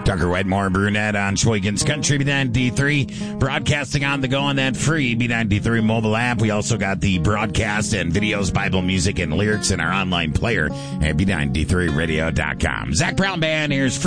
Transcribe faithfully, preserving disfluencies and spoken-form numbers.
Tucker Whitemore Brunette on Sheboygan's Country B ninety-three, broadcasting on the go on that free B ninety-three mobile app. We also got the broadcast and videos, Bible music, and lyrics in our online player at B ninety-three radio dot com. Zach Brown Band, here's